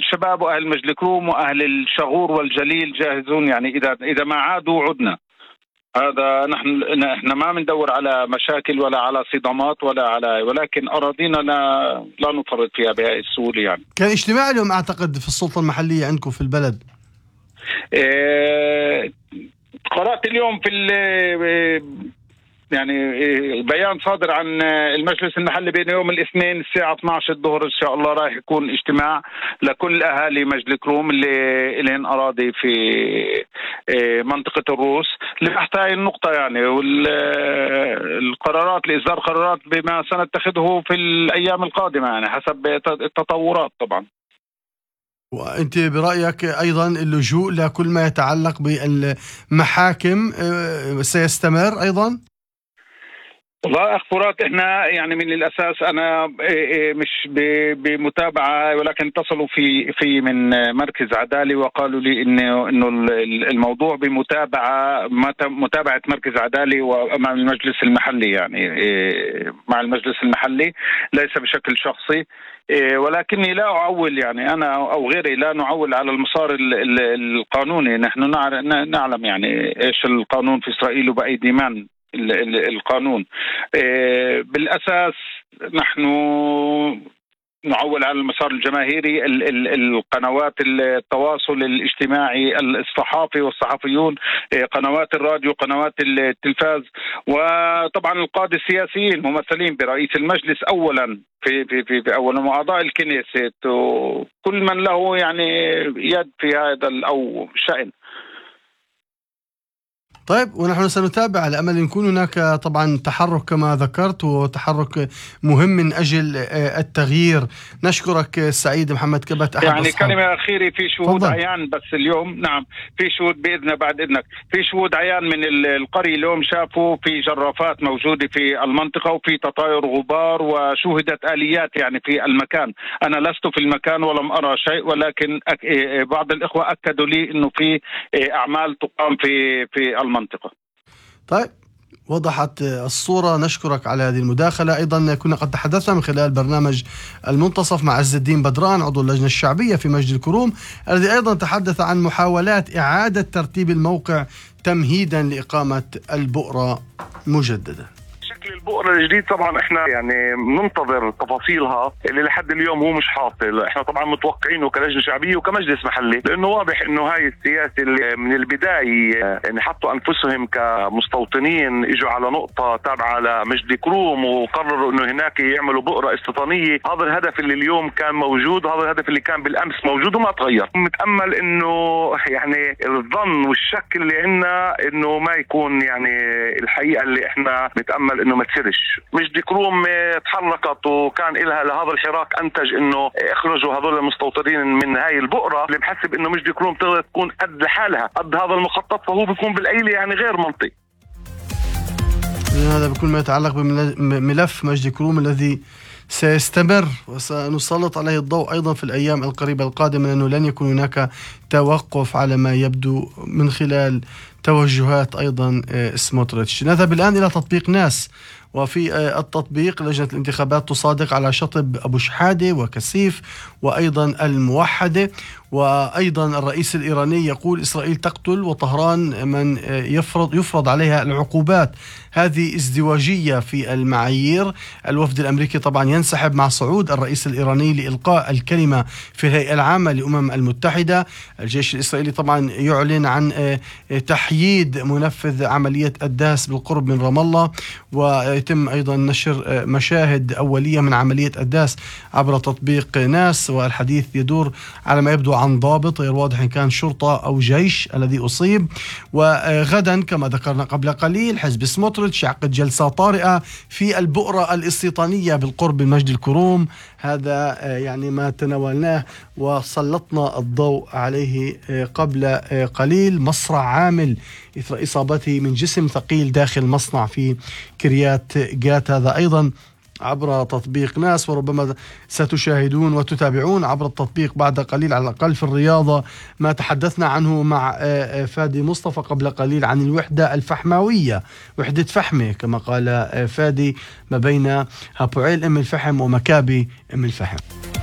الشباب وأهل مجد كروم وأهل الشغور والجليل جاهزون، يعني إذا ما عادوا عدنا. هذا نحن ما بندور على مشاكل ولا على صدامات ولكن أراضينا لا نفرط فيها بهذه السهولة. يعني كان اجتماع اليوم أعتقد في السلطة المحلية عندكم في البلد. قرأت اليوم في يعني بيان صادر عن المجلس المحلي بين يوم الاثنين الساعة 12 الظهر إن شاء الله راح يكون اجتماع لكل أهالي مجد كروم اللي لهم أراضي في منطقة الروس لبحث هاي النقطة يعني، والقرارات لإصدار قرارات بما سنتخذه في الأيام القادمة يعني حسب التطورات طبعا. وأنت برأيك أيضا اللجوء لكل ما يتعلق بالمحاكم سيستمر أيضا؟ والله أخ فرات، إحنا يعني من الأساس أنا مش بمتابعة، ولكن اتصلوا في من مركز عدالي وقالوا لي إنه الموضوع متابعة مركز عدالي ومع المجلس المحلي، يعني مع المجلس المحلي ليس بشكل شخصي، ولكني لا أعول، يعني أنا أو غيري لا نعول على المسار القانوني. نحن نعلم يعني إيش القانون في إسرائيل وبأيدي من القانون. بالأساس نحن نعول على المسار الجماهيري، القنوات التواصل الاجتماعي الصحافي والصحفيون، قنوات الراديو، قنوات التلفاز، وطبعا القادة السياسيين ممثلين برئيس المجلس أولا في أولا وأعضاء الكنيسة وكل من له يعني يد في هذا أو شأن. طيب، ونحن سنتابع على أمل أن يكون هناك طبعا تحرك كما ذكرت، وتحرك مهم من أجل التغيير. نشكرك سعيد محمد كبت أحد يعني أصحاب. كلمة أخيرة، في شهود عيان بس اليوم، نعم في شهود بعد إذنك، في شهود عيان من القرية اليوم شافوا في جرافات موجودة في المنطقة وفي تطاير غبار وشوهدت آليات يعني في المكان. أنا لست في المكان ولم أرى شيء، ولكن بعض الإخوة أكدوا لي إنه في أعمال تقام في المنطقة. طيب، وضحت الصورة. نشكرك على هذه المداخلة. أيضا كنا قد تحدثنا من خلال برنامج المنتصف مع عز الدين بدران عضو اللجنة الشعبية في مجد الكروم، الذي أيضا تحدث عن محاولات إعادة ترتيب الموقع تمهيدا لإقامة البؤرة مجددا. البؤرة الجديد طبعا احنا يعني بننتظر تفاصيلها اللي لحد اليوم هو مش حاصل. احنا طبعا متوقعينه كلجنة شعبية وكمجلس محلي، لانه واضح انه هاي السياسة اللي من البداية يعني حطوا انفسهم كمستوطنين، اجوا على نقطة تابعة لمجد كروم وقرروا انه هناك يعملوا بؤرة استيطانية. هذا الهدف اللي اليوم كان موجود، هذا الهدف اللي كان بالامس موجود وما تغير. متأمل انه يعني الظن والشك اللي عندنا انه ما يكون يعني الحقيقة اللي احنا نتأمل انه ما تصيرش. مجد كروم تحركت وكان إلها لهذا الحراك أنتج إنه اخرجوا هذول المستوطنين من هاي البؤرة، اللي بحسب إنه مجد كروم تقدر تكون قد لحالها قد هذا المخطط، فهو بيكون بالأيلة يعني غير منطقي. هذا بكل ما يتعلق بملف مجد كروم الذي سيستمر وسنسلط عليه الضوء أيضا في الأيام القريبة القادمة، لأنه لن يكون هناك توقف على ما يبدو من خلال توجهات أيضا سموتريتش. نذهب الآن إلى تطبيق ناس، وفي التطبيق لجنة الانتخابات تصادق على شطب أبو شحادة وكثيف وأيضا الموحدة. وأيضا الرئيس الإيراني يقول إسرائيل تقتل وطهران من يفرض عليها العقوبات. هذه ازدواجية في المعايير. الوفد الأمريكي طبعا ينسحب مع صعود الرئيس الإيراني لإلقاء الكلمة في الهيئة العامة للأمم المتحدة. الجيش الإسرائيلي طبعا يعلن عن تحييد منفذ عملية الداس بالقرب من رام الله، ويتم أيضا نشر مشاهد أولية من عملية الداس عبر تطبيق ناس. والحديث يدور على ما يبدو عن ضابط غير واضح إن كان شرطة أو جيش الذي أصيب. وغدا كما ذكرنا قبل قليل حزب سموتريتش يعقد جلسة طارئة في البؤرة الاستيطانية بالقرب من مجد الكروم. هذا يعني ما تناولناه وسلطنا الضوء عليه قبل قليل. مصرع عامل إثر إصابته من جسم ثقيل داخل مصنع في كريات جات، هذا أيضا عبر تطبيق ناس. وربما ستشاهدون وتتابعون عبر التطبيق بعد قليل على الأقل في الرياضة ما تحدثنا عنه مع فادي مصطفى قبل قليل عن الوحدة الفحماوية، وحدة فحمة كما قال فادي، ما بين هابوعيل أم الفحم ومكابي أم الفحم.